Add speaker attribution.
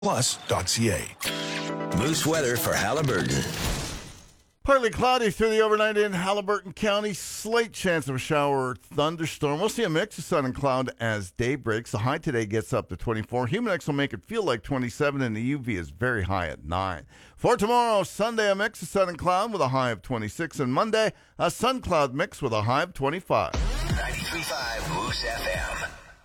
Speaker 1: Plus.ca.
Speaker 2: Moose weather for Halliburton.
Speaker 3: Partly cloudy through the overnight in Halliburton County. Slight chance of a shower or thunderstorm. We'll see a mix of sun and cloud as day breaks. The high today gets up to 24. Humidex will make it feel like 27, and the UV is very high at 9. For tomorrow, Sunday, a mix of sun and cloud with a high of 26. And Monday, a sun-cloud mix with a high of 25.
Speaker 2: 93.5 Moose FM.